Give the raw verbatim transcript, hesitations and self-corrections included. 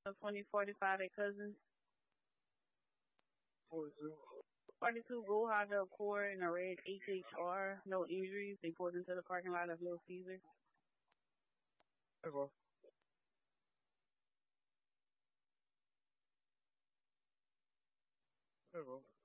twenty forty-five at Cousins. forty-two. forty-two Bull Honda Accord in a red H H R. No injuries. They pulled into the parking lot of Little Caesar. Hey, bro. Hey, bro.